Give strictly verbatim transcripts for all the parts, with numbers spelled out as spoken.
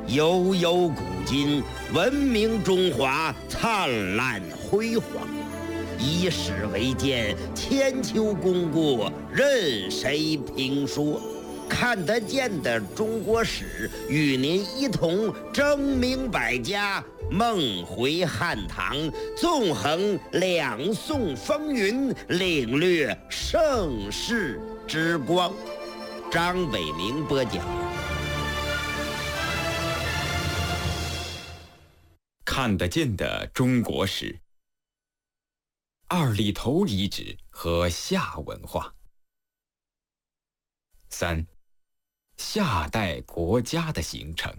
悠悠古今，文明中华灿烂辉煌。以史为鉴，千秋功过任谁评说。看得见的中国史，与您一同争鸣百家，梦回汉唐，纵横两宋风云，领略盛世之光。张伟明播讲。 看得见的中国史，二里头遗址和夏文化。三，夏代国家的形成。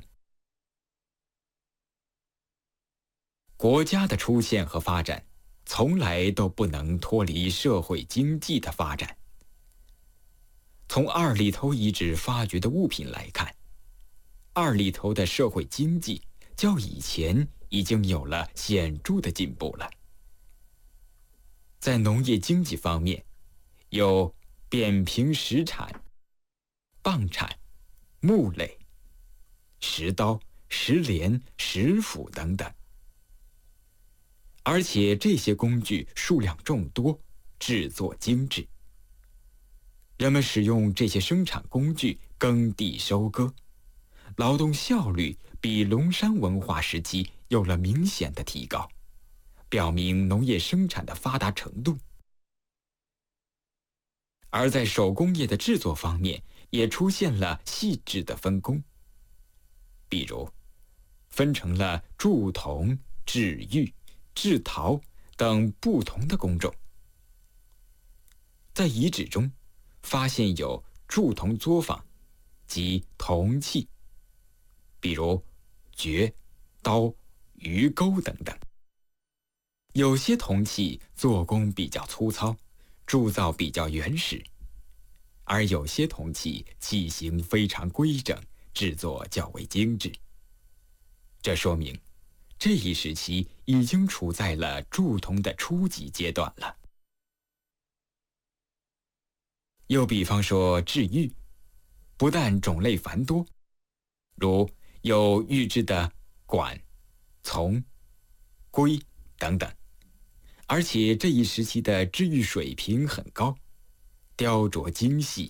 国家的出现和发展，从来都不能脱离社会经济的发展。从二里头遗址发掘的物品来看，二里头的社会经济较以前已经有了显著的进步了。在农业经济方面，有扁平石产、蚌产、木垒、石刀、石镰、石斧等等，而且这些工具数量众多，制作精致。人们使用这些生产工具耕地收割，劳动效率比龙山文化时期有了明显的提高，表明农业生产的发达程度。而在手工业的制作方面，也出现了细致的分工，比如分成了铸铜、制玉、制陶等不同的工种。在遗址中发现有铸铜作坊及铜器，比如镢、刀、鱼钩等等。有些铜器做工比较粗糙，铸造比较原始，而有些铜器器型非常规整，制作较为精致。这说明这一时期已经处在了铸铜的初级阶段了。又比方说制玉，不但种类繁多，如有玉制的管、琮、龟等等，而且这一时期的制玉水平很高，雕琢精细，